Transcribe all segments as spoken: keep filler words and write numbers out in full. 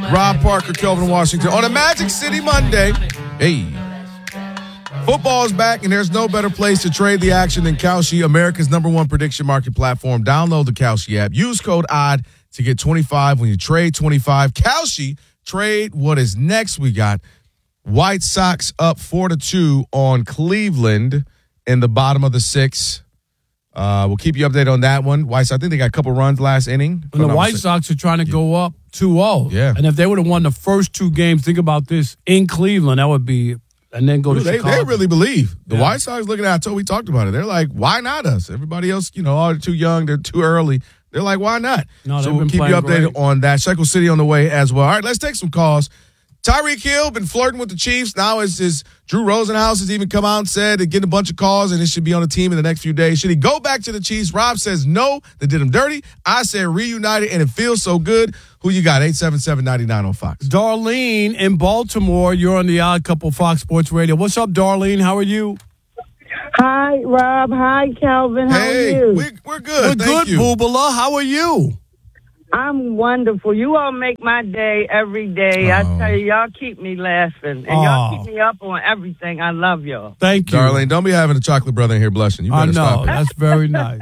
Rob Parker, Kelvin Washington. On a Magic City Monday, hey, football is back, and there's no better place to trade the action than Kalshi, America's number one prediction market platform. Download the Kalshi app. Use code O D to get twenty-five when you trade twenty-five. Kalshi, trade what is next. We got White Sox up four to two on Cleveland in the bottom of the sixth. Uh, we'll keep you updated on that one. White Sox, I think they got a couple runs last inning. And the White Sox are trying to go up two oh. Yeah. And if they would have won the first two games, think about this, in Cleveland, that would be, and then go to Dude, they, Chicago. they really believe. The Yeah. White Sox looking at it, we talked about it. They're like, why not us? Everybody else, you know, all too young, they're too early. They're like, why not? No, so they've we'll been keep you playing updated great. on that. Shekel City on the way as well. All right, let's take some calls. Tyreek Hill been flirting with the Chiefs. Now is his Drew Rosenhaus has even come out and said they're getting a bunch of calls and it should be on the team in the next few days. Should he go back to the Chiefs? Rob says no, they did him dirty. I said reunited and it feels so good. Who you got? eight seven seven, nine nine on Fox. Darlene in Baltimore, you're on the Odd Couple Fox Sports Radio. What's up, Darlene? How are you? Hi, Rob. Hi, Calvin. How Hey, are you? we're, we're good. We're Thank good, you. Boobala. How are you? I'm wonderful. You all make my day every day. I Oh. tell you, y'all keep me laughing. And Oh. y'all keep me up on everything. I love y'all. Thank you. Darlene, don't be having a chocolate brother in here blushing. You I better know. stop it. That's very nice.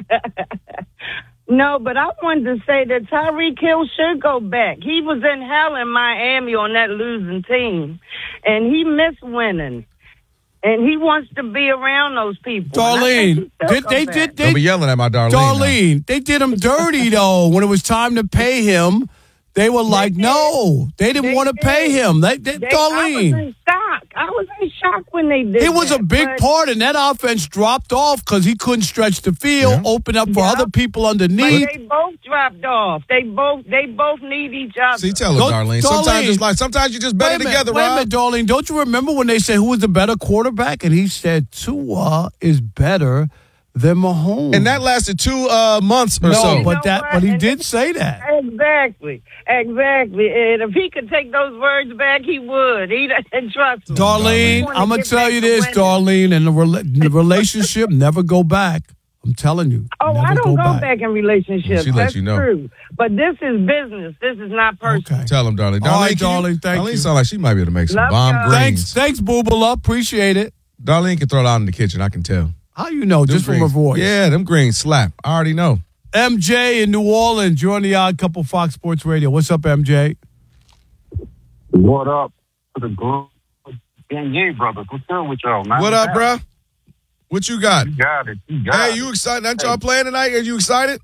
No, but I wanted to say that Tyreek Hill should go back. He was in hell in Miami on that losing team, and he missed winning. And he wants to be around those people. And I think Darlene, he should did, go they back. did Don't they be yelling at my Darlene. now. Darlene, they did him dirty though. When it was time to pay him, they were like, did. no, they didn't They want to pay did. him. They, they, They, I was Darlene, in shock. I was in shock when they did it was that, a big but- part, and that offense dropped off because he couldn't stretch the field, Yeah. open up for Yeah. other people But underneath. they both dropped off. They both they both need each other. See, tell her, Don't- Darlene. Darlene. Sometimes it's like sometimes you just Wait better a minute, together, wait a Rob. minute, Darlene. Don't you remember when they said who was the better quarterback? And he said Tua is better than Mahomes. And that lasted two uh, months or no, so. but You know that, what? but he And did it- say that. Exactly, exactly. And if he could take those words back, he would. He and trust me. Darlene, He wanna I'm gonna get tell back you to this, winning. Darlene, and the, rela- the relationship never go back. I'm telling you. Oh, never I don't go, back. back. in relationships. She let That's you know. true. But this is business. This is not personal. Okay. Tell him, Darlene. Darlene, All right, can you- Darlene, thank Darlene you. sound like she might be able to make some Love bomb y'all. greens. Thanks, thanks, Boobala. Appreciate it. Darlene can throw it out in the kitchen. I can tell. How you know? Them Just from her greens- voice. Yeah, them greens slap. I already know. M J in New Orleans. You're on the Odd Couple Fox Sports Radio. What's up, M J? What up to the group? And yeah, brothers, what's up with y'all, man? What up, bruh? What you got? You got it. You got Hey, it. you excited? Aren't y'all playing tonight? Are you excited?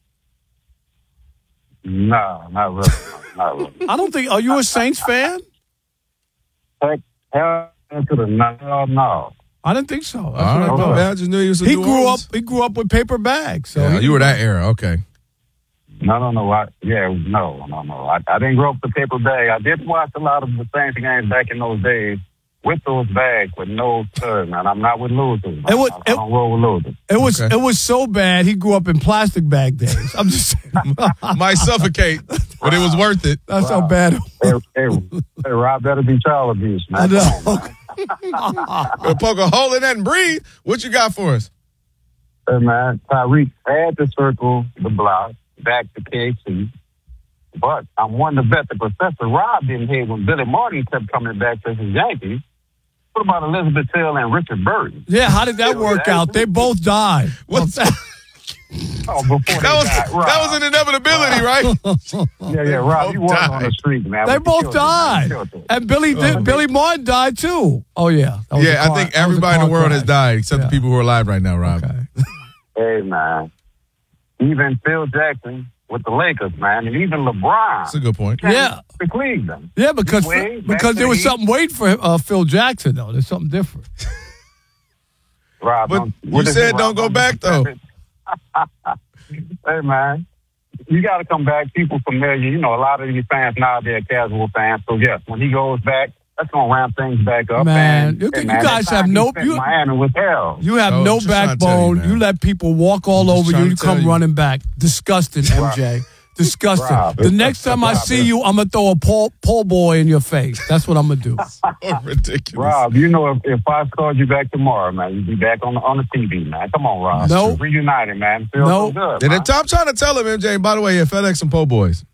Nah, not really. Not really. I don't think. Are you a Saints fan? Heck, hell to the no, no. I didn't think so. That's All what right, I my thought. bad. I just knew he was. in He New grew up. Orleans. He grew up with paper bags. So Yeah, he- you were that era. Okay. No, no, no. I, yeah, no, no, no. I, I didn't grow up with paper bag. I did watch a lot of the Saints games back in those days with those bags with no turn, man. I'm not with losers. Man. It was- I, I don't roll with losers. It was. Okay. It was so bad. He grew up in plastic bag days. I'm just saying. Might suffocate, but it was worth it. That's how Wow. bad. It was. Hey, hey, hey, Rob, better be child abuse, man. I know. Come on, man. Gonna poke a hole in that and breathe. What you got for us? Hey, man, Tyreek had to circle the block back to K C. But I'm one to bet the Professor Rob didn't hear when Billy Martin kept coming back to his Yankees. What about Elizabeth Hill and Richard Burton? Yeah. How did that work out? They both died. What's Oh, before That they was died, Rob. that was an inevitability, right? Yeah, yeah, Rob, you Both weren't on died. the street, man. They with the both children, man, died. children. And Billy did, Billy Martin died too. Oh yeah. That was a Yeah, I car- think that was a everybody in car the world crash. has died except Yeah. the people who are alive right now, Rob. Okay. Hey, man. Even Phil Jackson with the Lakers, man, and even LeBron. That's a good point. came Yeah. to Cleveland. Yeah, because Way back because there was then. something waiting for uh, Phil Jackson though. There's something different. Rob, But don't- you what is said it, don't Rob? go back, though. Hey, man. You got to come back. People familiar. You know, a lot of these fans now, they're casual fans. So, yes, when he goes back, that's going to ramp things back up. Man, and, you- hey, you man, guys that have time no- he spent you- in Miami with hell. You have Oh, no just trying to tell you, backbone. man. You, let people walk all I'm just over you. trying You to tell come you. running back. Disgusting, M J. Disgusting. Rob, the next time I Rob, see you, I'm gonna throw a Paul Paul boy in your face. That's what I'm gonna do. Oh, ridiculous. Rob, you know, if, if I called you back tomorrow, man, you'd be back on the, on the T V, man. Come on, Rob. Nope. Reunited, man. Feels Nope. so good. And man. then I'm trying to tell him, M J, by the way, yeah, FedEx and Po' Boys.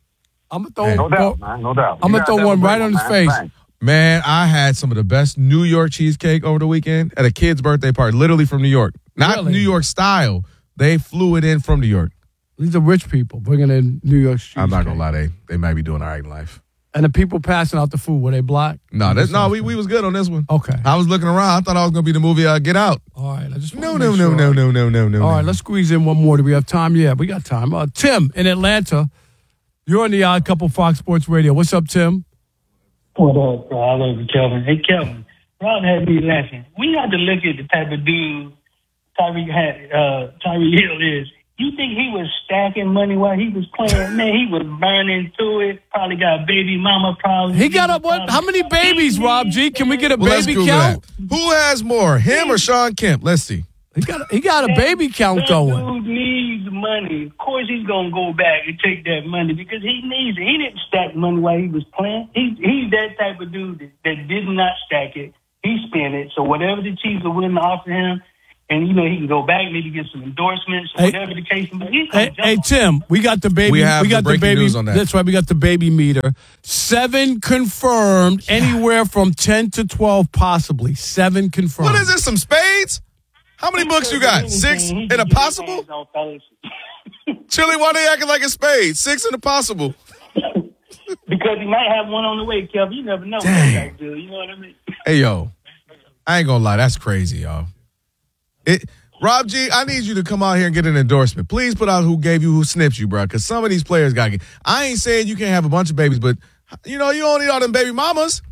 I'm gonna throw, Man. No doubt, man. No doubt. I'm You gonna throw guys have one a great right on his man. face. Thanks. Man, I had some of the best New York cheesecake over the weekend at a kid's birthday party, literally from New York. Not Really? New York style. They flew it in from New York. These are rich people bringing in New York cheesecake. I'm not gonna lie, they they might be doing all right in life. And the people passing out the food, were they black? No, that's no, we we was good on this one. Okay. I was looking around. I thought I was gonna be the movie uh, Get Out. All right. I just No, wanna no, make no, sure. no, no, no, no, no. All right, no. let's squeeze in one more. Do we have time? Yeah, we got time. Uh, Tim in Atlanta. You're on the Odd Couple Fox Sports Radio. What's up, Tim? What up, bro? I love you, Kelvin. Hey, Kelvin, Ron had me laughing. We had to look at the type of dude Tyreek had, uh, Tyreek Hill is. You think he was stacking money while he was playing? Man, he was burning to it. Probably got a baby mama problem. He got up what? How many babies, Rob G? Can we get a Well, let's baby Google count? that. Who has more, him or Sean Kemp? Let's see. He got he got a baby count that going. dude needs money. Of course, he's gonna go back and take that money because he needs it. He didn't stack money while he was playing. He, he's that type of dude that, that did not stack it. He spent it. So whatever the Chiefs are willing to offer him, and you know he can go back, maybe get some endorsements, or Hey. whatever the case may be. He's gonna Hey, jump hey, on Tim, we got the baby. We have the got the breaking baby. news on that. That's right. We got the baby meter. Seven confirmed. Anywhere from ten to twelve, possibly. Seven confirmed. What is this? Some spades? How many books you got? Six He and can a get his possible? hands on fellas. Chili, why they acting like a spade? Six and a possible. Because he might have one on the way, Kelvin. You never know what Dang. that guy do. You know what I mean? Hey, yo, I ain't gonna lie. That's crazy, y'all. It, Rob G, I need you to come out here and get an endorsement. Please put out who gave you, who snips you, bro, because some of these players got to get. I ain't saying you can't have a bunch of babies, but, you know, you don't need all them baby mamas.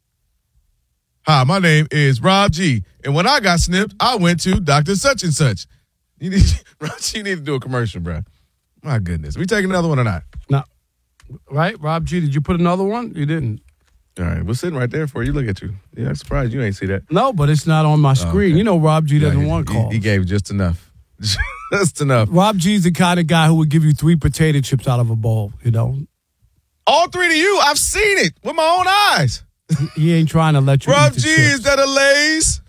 Hi, my name is Rob G, and when I got snipped, I went to Doctor Such and Such. You need, Rob G, you need to do a commercial, bro. My goodness. We take another one or not? No. Right, Rob G, did you put another one? You didn't. All right, we're sitting right there for you. Look at you. Yeah, I'm surprised you ain't see that. No, but it's not on my screen. okay. You know Rob G doesn't Yeah, he- want he- calls. He gave just enough. Just enough. Rob G's the kind of guy who would give you three potato chips out of a bowl, you know? All three to you. I've seen it with my own eyes. He ain't trying to let you Rob eat the G, chips. is that a Lay's?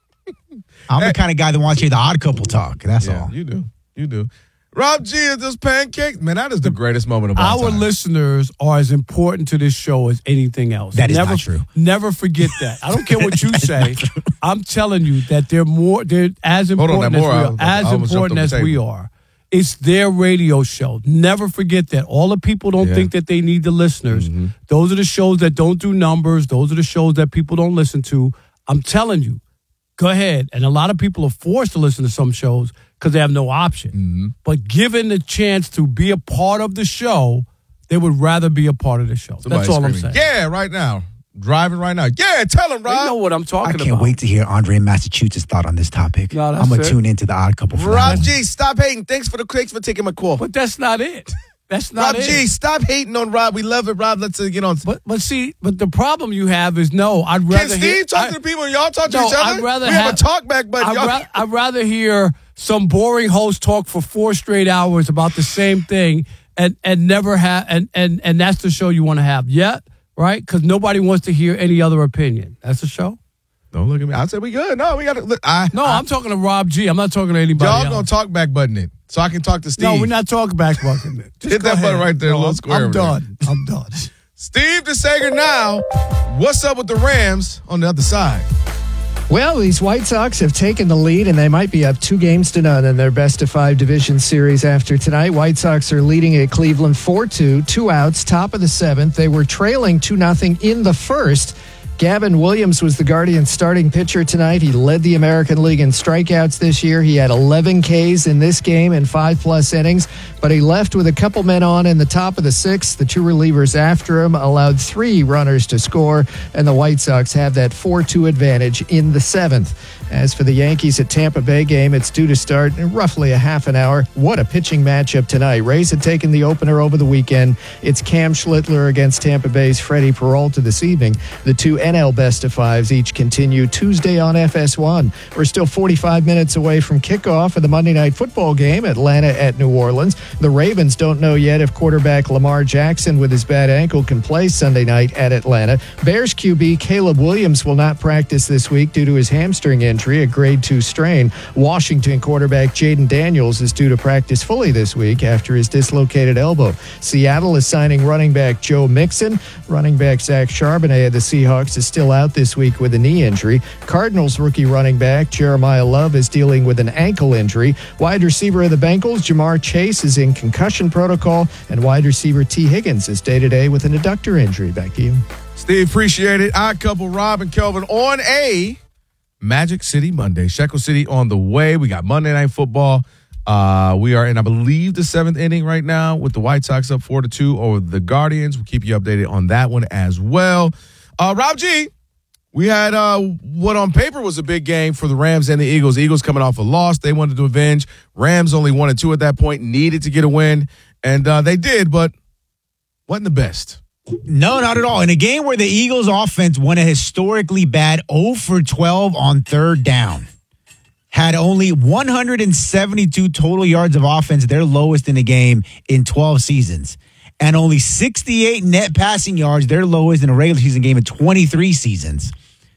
I'm the kind of guy that wants to hear the odd couple talk. That's Yeah, all. you do. You do. Rob G, is this pancake? Man, that is the greatest moment of all Our time. listeners are as important to this show as anything else. That is never, not true. Never forget that. I don't care what you say. I'm telling you that they're more. They're as Hold on, important that as more, we I are. was- As I almost important jumped as over the we table. are. It's their radio show. Never forget that. All the people don't Yeah. think that they need the listeners. Mm-hmm. Those are the shows that don't do numbers. Those are the shows that people don't listen to. I'm telling you, go ahead. And a lot of people are forced to listen to some shows because they have no option. Mm-hmm. But given the chance to be a part of the show, they would rather be a part of the show. Somebody That's all I'm screaming, saying. Yeah, right now. Driving right now. Yeah, tell him, They know Rob. what I'm talking I about. can't wait to hear Andre in Massachusetts' thought on this topic. No, that's I'm going it. to tune into the odd couple for that Rob one. G, stop hating. Thanks for the thanks for taking my call. But that's not it. That's not Rob it. G, stop hating on Rob. We love it, Rob. Let's uh, get on. But but see, but the problem you have is no. I'd Can rather Steve hear, talk I- to the people and y'all talk to No, each other? I'd rather we have, have- a talk back button. I'd, Y'all- ra- I'd rather hear some boring host talk for four straight hours about the same thing and and never have and and and that's the show you want to have. Yeah, right? Because nobody wants to hear any other opinion. That's the show. Don't look at me. I said we good. No, we got to look. I, No, I, I'm talking to Rob G. I'm not talking to anybody y'all else. gonna talk back button it so I can talk to Steve. No, we're not talking back bucking it. Just Hit go that button ahead. right there, No, little I'm- square I'm over there. done. I'm done. Steve DeSager now. What's up with the Rams on the other side? Well, these White Sox have taken the lead, and they might be up two games to none in their best-of-five division series after tonight. White Sox are leading at Cleveland four two, two outs, top of the seventh. They were trailing two nothing in the first. Gavin Williams was the Guardians' starting pitcher tonight. He led the American League in strikeouts this year. He had eleven Ks in this game in five-plus innings, but he left with a couple men on in the top of the sixth. The two relievers after him allowed three runners to score, and the White Sox have that four two advantage in the seventh. As for the Yankees at Tampa Bay game, it's due to start in roughly a half an hour. What a pitching matchup tonight. Rays had taken the opener over the weekend. It's Cam Schlittler against Tampa Bay's Freddie Peralta this evening. The two N L Best of Fives each continue Tuesday on F S one. We're still forty-five minutes away from kickoff of the Monday Night Football game, Atlanta at New Orleans. The Ravens don't know yet if quarterback Lamar Jackson with his bad ankle can play Sunday night at Atlanta. Bears Q B Caleb Williams will not practice this week due to his hamstring injury, a grade two strain. Washington quarterback Jaden Daniels is due to practice fully this week after his dislocated elbow. Seattle is signing running back Joe Mixon. Running back Zach Charbonnet of the Seahawks is still out this week with a knee injury. Cardinals rookie running back Jeremiah Love is dealing with an ankle injury. Wide receiver of the Bengals, Jamar Chase, is in concussion protocol, and wide receiver T. Higgins is day-to-day with an adductor injury. Back to you. Steve, appreciate it. Odd couple, Rob and Kelvin on a Magic City Monday. Shekel City on the way. We got Monday Night Football. Uh, we are in, I believe, the seventh inning right now with the White Sox up four to two over the Guardians. We'll keep you updated on that one as well. Uh, Rob G, we had uh, what on paper was a big game for the Rams and the Eagles. Eagles coming off a loss. They wanted to avenge. Rams only one and two at that point, needed to get a win, and uh, they did, but wasn't the best. No, not at all. In a game where the Eagles offense went a historically bad oh for twelve on third down, had only one hundred seventy-two total yards of offense, their lowest in a game in twelve seasons, and only sixty-eight net passing yards, their lowest in a regular season game in twenty-three seasons.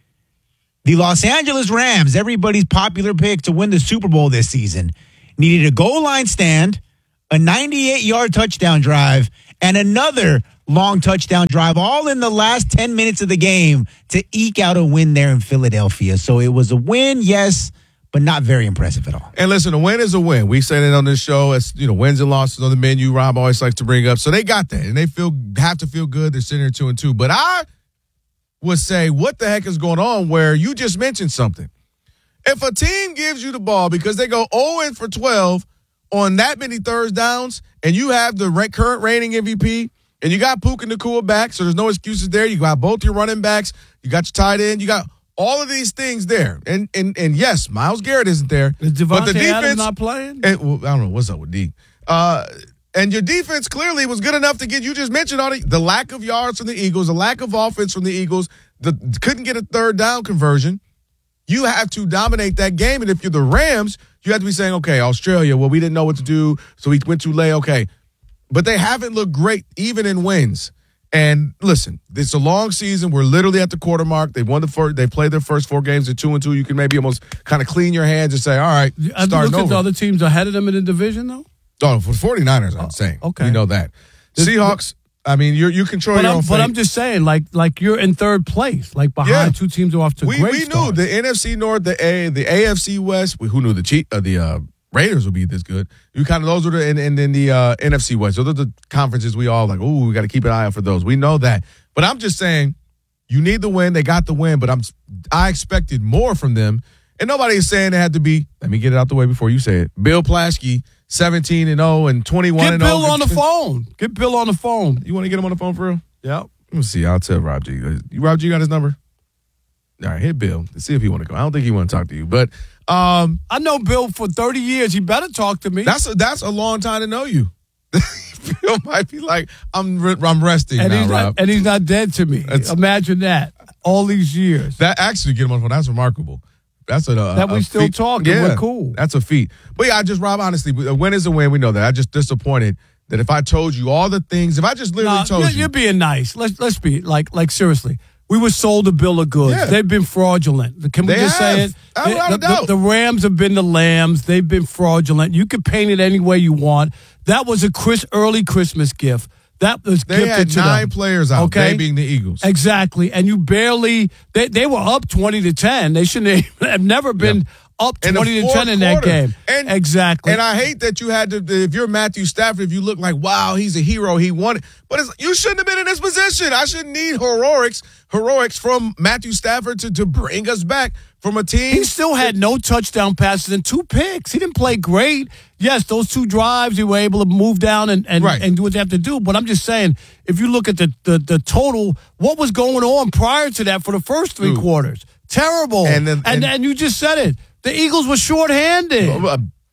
The Los Angeles Rams, everybody's popular pick to win the Super Bowl this season, needed a goal line stand, a ninety-eight-yard touchdown drive, and another long touchdown drive, all in the last ten minutes of the game to eke out a win there in Philadelphia. So it was a win, yes, but not very impressive at all. And listen, a win is a win. We said it on this show. It's, you know, wins and losses on the menu. Rob always likes to bring up. So they got that, and they feel have to feel good. They're sitting here two and two. But I would say, what the heck is going on where you just mentioned something? If a team gives you the ball because they go oh for twelve on that many third downs, and you have the current reigning M V P, and you got Puka Nacua back, so there's no excuses there. You got both your running backs. You got your tight end. You got all of these things there. And and and yes, Myles Garrett isn't there. Is Devontae but the defense Adams not playing? And, well, I don't know what's up with D. Uh, and your defense clearly was good enough to get, you just mentioned all the, the lack of yards from the Eagles, the lack of offense from the Eagles, the couldn't get a third down conversion. You have to dominate that game. And if you're the Rams, you have to be saying, okay, Australia, well, we didn't know what to do, so we went too late. Okay. But they haven't looked great, even in wins. And listen, it's a long season. We're literally at the quarter mark. They won the first. They played their first four games at two and two. You can maybe almost kind of clean your hands and say, all right, have you looked at the other teams ahead of them in the division, though? Oh, for the 49ers, I'm oh, saying. Okay. We know that. Seahawks, I mean, you you control but your I'm, own fate. But I'm just saying, like, like you're in third place, like behind Yeah. two teams who are off to we, great We starts. knew the N F C North, the A, the A F C West. We, who knew the Chief, uh, the uh, Raiders would be this good? You kind of those were the and, and then the uh, N F C West. Those are the conferences we all like. Ooh, we got to keep an eye out for those. We know that, but I'm just saying, you need the win. They got the win, but I'm I expected more from them, and nobody is saying it had to be. Let me get it out the way before you say it. Bill Plaschke, seventeen and oh and twenty-one Get and Bill oh. on the phone. Get Bill on the phone. You want to get him on the phone for real? Yep. Let me see. I'll tell Rob G. Rob G got his number? All right, hit Bill. Let's see if he want to go. I don't think he want to talk to you, but um, I know Bill for thirty years. He better talk to me. that's a, that's a long time to know you. Bill might be like, I'm re- I'm resting and now, he's Rob. not, and he's not dead to me. That's- Imagine that. All these years. That actually get him on the phone. That's remarkable. That's a, a That we a still feat. talk and Yeah, we're cool. That's a feat. But yeah, I just Rob. Honestly, a win is a win. We know that. I just disappointed that if I told you all the things, if I just literally Nah, told you're, you, you're being nice. Let's let's be like like seriously. We were sold a bill of goods. Yeah. They've been fraudulent. Can we They just say have. it? I- without the, a doubt. the, the Rams have been the lambs. They've been fraudulent. You can paint it any way you want. That was a Chris early Christmas gift. That was they gifted had to nine them. players out. Okay? They being the Eagles. Exactly. And you barely they, they were up twenty to ten. They shouldn't have, have never been Yeah. up In the twenty to fourth ten in that quarter. game. And, exactly. And I hate that you had to, if you're Matthew Stafford, if you look like, wow, he's a hero, he won it. But it's, you shouldn't have been in this position. I shouldn't need heroics, heroics from Matthew Stafford to, to bring us back from a team. He still had no touchdown passes and two picks. He didn't play great. Yes, those two drives, he were able to move down and, and, Right. and do what they have to do. But I'm just saying, if you look at the, the, the total, what was going on prior to that for the first three Ooh. quarters? Terrible. And then- and, and- and you just said it. The Eagles were shorthanded. Uh,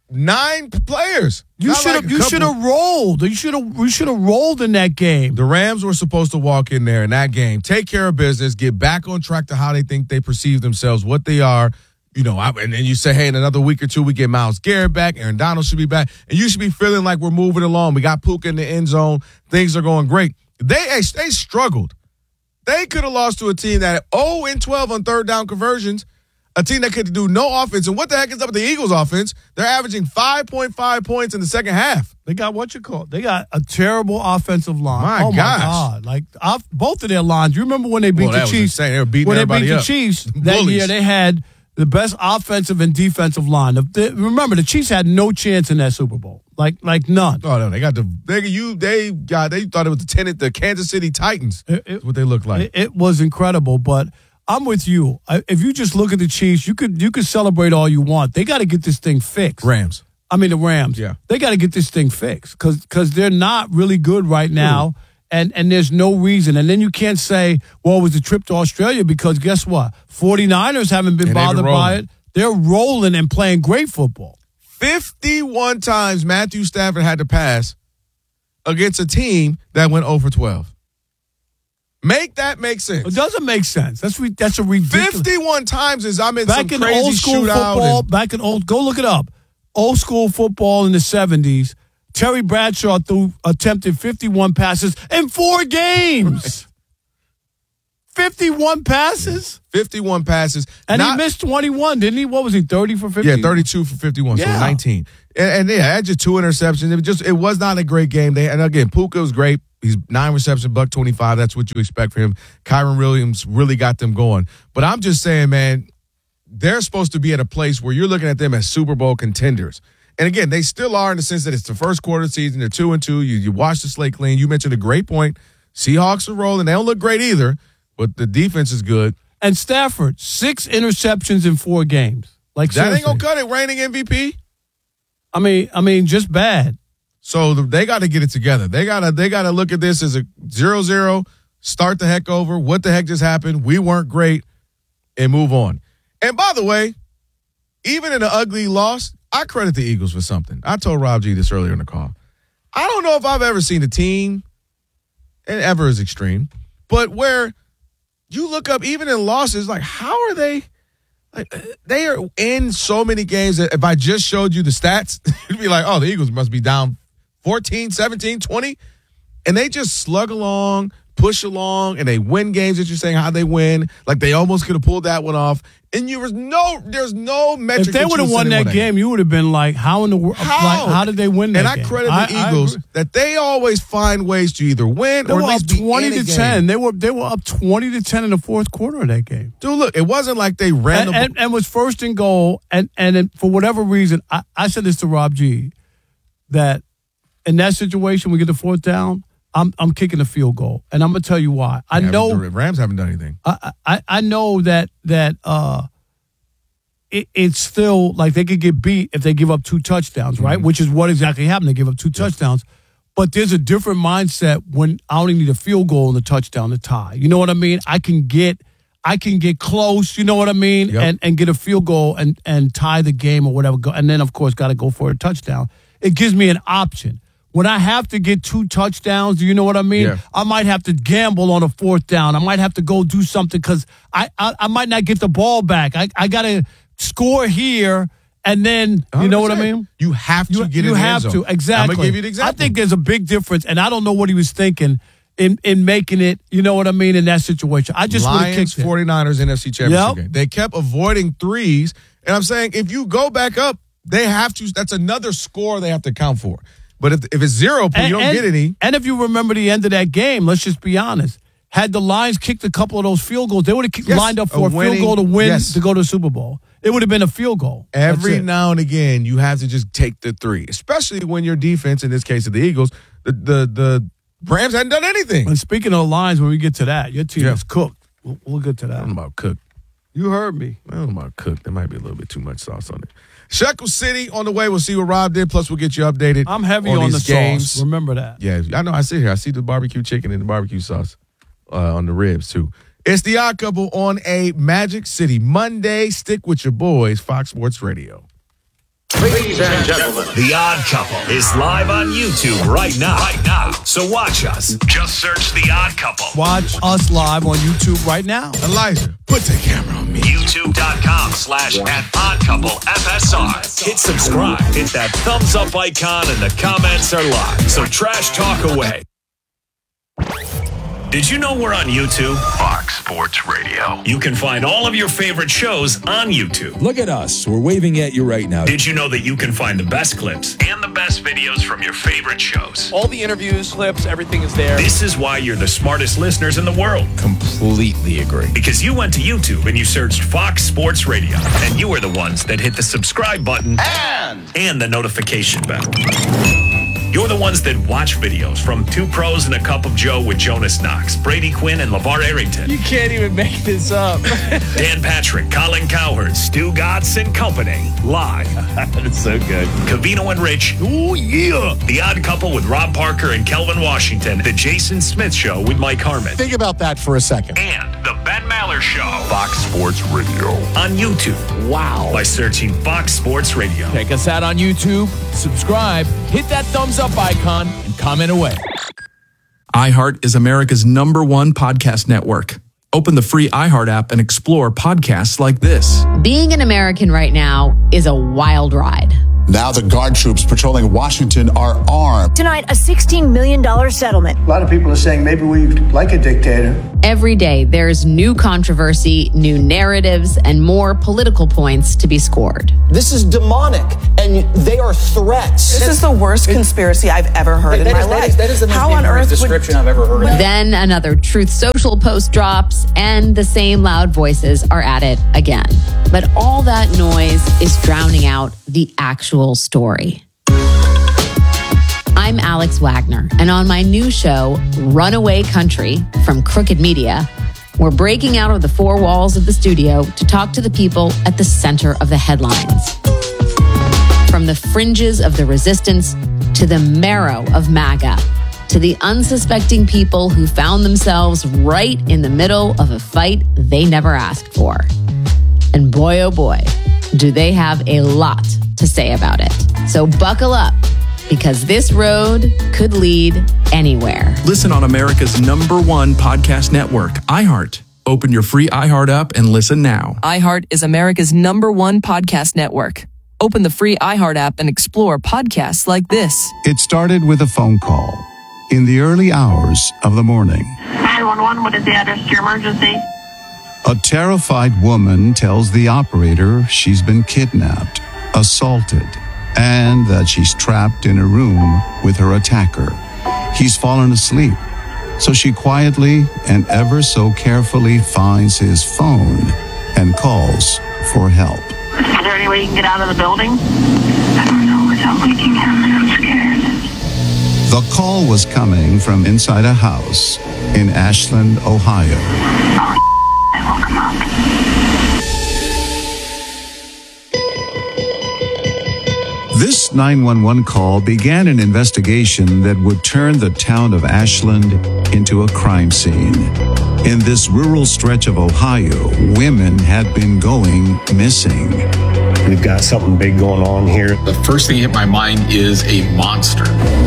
nine players. You Not should have. like a you couple. should have rolled. You should have. We should have rolled in that game. The Rams were supposed to walk in there in that game, take care of business, get back on track to how they think they perceive themselves, what they are. You know, I, and then you say, hey, in another week or two, we get Myles Garrett back. Aaron Donald should be back. And you should be feeling like we're moving along. We got Puka in the end zone. Things are going great. They they struggled. They could have lost to a team that oh and twelve on third down conversions, a team that could do no offense. And what the heck is up with the Eagles offense? They're averaging five point five points in the second half. They got what you call. They got a terrible offensive line. My oh gosh. my God! Like off, both of their lines. You remember when they beat Well, the that was Chiefs? insane. They were beating when they everybody beat up. the Chiefs that Bullies. year, they had the best offensive and defensive line. The- the- remember, the Chiefs had no chance in that Super Bowl. Like, like none. Oh no, they got the they you they got they thought it was the tenant the Kansas City Titans. It- it- That's what they look like. It, it was incredible, but I'm with you. I, if you just look at the Chiefs, you could you could celebrate all you want. They got to get this thing fixed. Rams. I mean the Rams. Yeah. They got to get this thing fixed because because they're not really good right now, and and there's no reason. And then you can't say, well, it was a trip to Australia because guess what? 49ers haven't been And they've been bothered by rolling. it. They're rolling and playing great football. fifty-one times Matthew Stafford had to pass against a team that went oh for twelve. Make that make It sense. doesn't make sense. That's re- that's a ridiculous. fifty-one times is I'm in Back some in crazy old school shootout. football, and- back in old, go look it up. Old school football in the seventies, Terry Bradshaw threw, attempted fifty-one passes in four games. fifty-one passes? fifty-one passes. And Not- he missed twenty-one, didn't he? What was he, thirty for fifty? Yeah, thirty-two for fifty-one, so Yeah. nineteen. And, and yeah, had just two interceptions. It was just it was not a great game. They and again, Puka was great. He's nine receptions, buck twenty-five. That's what you expect from him. Kyron Williams really got them going. But I'm just saying, man, they're supposed to be at a place where you're looking at them as Super Bowl contenders. And again, they still are in the sense that it's the first quarter of the season. They're two and two. You you wash the slate clean. You mentioned a great point. Seahawks are rolling. They don't look great either, but the defense is good. And Stafford, six interceptions in four games. Like That ain't seriously. gonna cut it. Reigning M V P. I mean, I mean, just bad. So the, they got to get it together. They gotta they gotta look at this as a zero zero. Start the heck over. What the heck just happened? We weren't great, and move on. And by the way, even in an ugly loss, I credit the Eagles for something. I told Rob G this earlier in the call. I don't know if I've ever seen a team, and ever is extreme, but where you look up even in losses, like how are they? Like they are in so many games that if I just showed you the stats, you'd be like, oh, the Eagles must be down fourteen, seventeen, twenty. And they just slug along, push along, and they win games that you're saying how they win. Like they almost could have pulled that one off. And you was no, there's no metric. If they that would you have would won say they that won game, you would have been like, how in the world? How? Like, how did they win that And I game? credit the I- I Eagles agree. that they always find ways to either win They or were at up least be twenty in a to game. ten. They were they were up twenty to ten in the fourth quarter of that game. Dude, look, it wasn't like they ran And, the and, and was first and goal. And and then for whatever reason, I, I said this to Rob G, that in that situation, we get the fourth down, I'm I'm kicking a field goal, and I'm gonna tell you why. I Yeah, know the Rams haven't done anything. I, I I know that that uh, it, it's still like they could get beat if they give up two touchdowns, right? Mm-hmm. Which is what exactly happened. They give up two touchdowns, but there's a different mindset when I only need a field goal and a touchdown to tie. You know what I mean? I can get I can get close. You know what I mean? Yep. And and get a field goal and and tie the game or whatever. Go, and then of course got to go for a touchdown. It gives me an option. When I have to get two touchdowns, do you know what I mean? Yeah. I might have to gamble on a fourth down. I might have to go do something because I, I I might not get the ball back. I, I got to score here, and then, you know what I mean? You have to You, get you in the have end to, zone. exactly. I'm going to give you the example. I think there's a big difference, and I don't know what he was thinking in, in making it, you know what I mean, in that situation. I just would have Lions, kicked it. 49ers, N F C Championship Yep. game. They kept avoiding threes, and I'm saying if you go back up, they have to. That's another score they have to account for. But if if it's zero, you don't and, get any. And if you remember the end of that game, let's just be honest. Had the Lions kicked a couple of those field goals, they would have Yes, lined up a for a, winning- field goal to win yes. to go to the Super Bowl. It would have been a field goal. That's Every it. now and again, you have to just take the three, especially when your defense, in this case of the Eagles, the the, the Rams hadn't done anything. And speaking of the Lions, when we get to that, your team Yeah. is cooked. We'll, we'll get to I that. don't know about Cook. You heard me. I don't know about Cook. There might be a little bit too much sauce on it. Shekel City on the way. We'll see what Rob did. Plus, we'll get you updated. I'm heavy on, on, these the games. sauce. Remember that. Yeah, I know. I sit here. I see the barbecue chicken and the barbecue sauce uh, on the ribs, too. It's the Odd Couple on a Magic City Monday. Stick with your boys, Fox Sports Radio. Ladies and gentlemen, The Odd Couple is live on YouTube right now. Right now. So watch us. Just search The Odd Couple. Watch us live on YouTube right now. Elijah, put the camera on me. YouTube.com slash at Odd Couple F S R. Hit subscribe. Hit that thumbs up icon and the comments are live. So trash talk away. Did you know we're on YouTube? Fox Sports Radio. You can find all of your favorite shows on YouTube. Look at us. We're waving at you right now. Did you know that you can find the best clips and the best videos from your favorite shows? All the interviews, clips, everything is there. This is why you're the smartest listeners in the world. Completely agree. Because you went to YouTube and you searched Fox Sports Radio. And you were the ones that hit the subscribe button and, and the notification bell. You're the ones that watch videos from Two Pros and a Cup of Joe with Jonas Knox, Brady Quinn, and LeVar Arrington. You can't even make this up. Dan Patrick, Colin Cowherd, Stu Godson and Company. Live. That's so good. Cavino and Rich. Ooh, yeah. The Odd Couple with Rob Parker and Kelvin Washington. The Jason Smith Show with Mike Harmon. Think about that for a second. And the Ben Maller Show. Fox Sports Radio. On YouTube. Wow. By searching Fox Sports Radio. Check us out on YouTube. Subscribe. Hit that thumbs up icon and comment away. iHeart is America's number one podcast network. Open the free iHeart app and explore podcasts like this. Being an American right now is a wild ride. Now the guard troops patrolling Washington are armed. Tonight, a sixteen million dollars settlement. A lot of people are saying maybe we like a dictator. Every day, there's new controversy, new narratives, and more political points to be scored. This is demonic, and they are threats. This is the worst conspiracy I've ever heard that in my is, life. That is, that is the most How on earth description would... I've ever heard. Then another Truth Social post drops, and the same loud voices are at it again. But all that noise is drowning out the actual story. I'm Alex Wagner, and on my new show, Runaway Country from Crooked Media, we're breaking out of the four walls of the studio to talk to the people at the center of the headlines. From the fringes of the resistance to the marrow of MAGA, to the unsuspecting people who found themselves right in the middle of a fight they never asked for. And boy, oh boy, do they have a lot to say about it. So buckle up, because this road could lead anywhere. Listen on America's number one podcast network, iHeart. Open your free iHeart app and listen now. iHeart is America's number one podcast network. Open the free iHeart app and explore podcasts like this. It started with a phone call in the early hours of the morning. nine one one, what is the address to your emergency? A terrified woman tells the operator she's been kidnapped, assaulted, and that she's trapped in a room with her attacker. He's fallen asleep, so she quietly and ever so carefully finds his phone and calls for help. Is there any way you can get out of the building? I don't know without waking him. I'm scared. The call was coming from inside a house in Ashland, Ohio. Oh, I woke him up. This nine one one call began an investigation that would turn the town of Ashland into a crime scene. In this rural stretch of Ohio, women had been going missing. We've got something big going on here. The first thing that hit my mind is a monster.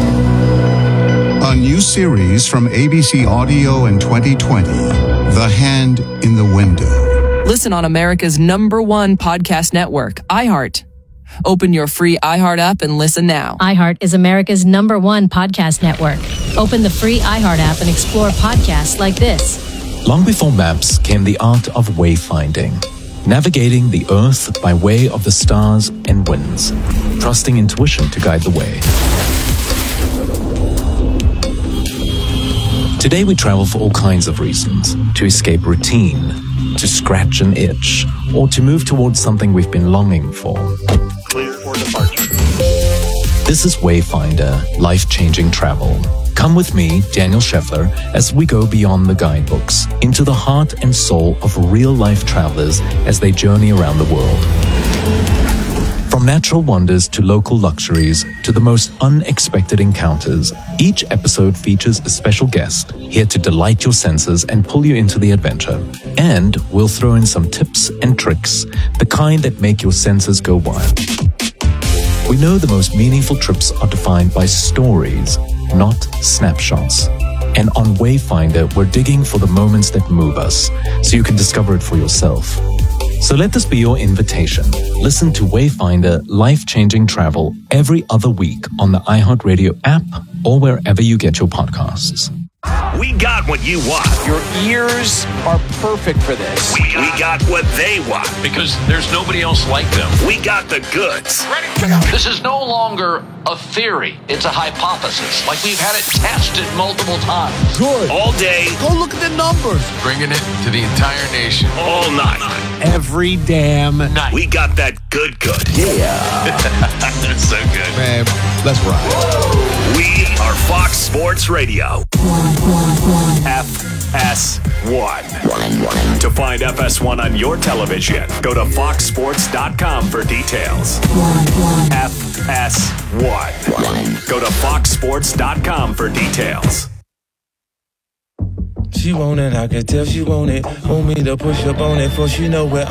A new series from A B C Audio in twenty twenty, The Hand in the Window. Listen on America's number one podcast network, iHeart. Open your free iHeart app and listen now. iHeart is America's number one podcast network. Open the free iHeart app and explore podcasts like this. Long before maps came the art of wayfinding, navigating the earth by way of the stars and winds, trusting intuition to guide the way. Today we travel for all kinds of reasons: to escape routine, to scratch an itch, or to move towards something we've been longing for. Clear for departure. This is Wayfinder, life-changing travel. Come with me, Daniel Scheffler, as we go beyond the guidebooks, into the heart and soul of real-life travelers as they journey around the world. From natural wonders to local luxuries to the most unexpected encounters, each episode features a special guest here to delight your senses and pull you into the adventure. And we'll throw in some tips and tricks, the kind that make your senses go wild. We know the most meaningful trips are defined by stories, not snapshots. And on Wayfinder, we're digging for the moments that move us, so you can discover it for yourself. So let this be your invitation. Listen to Wayfinder Life-Changing Travel every other week on the iHeartRadio app or wherever you get your podcasts. We got what you want. Your ears are perfect for this. We got, we got what they want. Because there's nobody else like them. We got the goods. Ready? This is no longer a theory. It's a hypothesis. Like we've had it tested multiple times. Good. All day. Go look at the numbers. Bringing it to the entire nation. All night. Every damn night. We got that good good. Yeah. That's so good. Man, let's ride. We are Fox Sports Radio. F S one. To find F S one on your television, go to fox sports dot com for details. F S one. Go to fox sports dot com for details. She want it, I can tell she want it. Want me to push up on it, for she know where I'm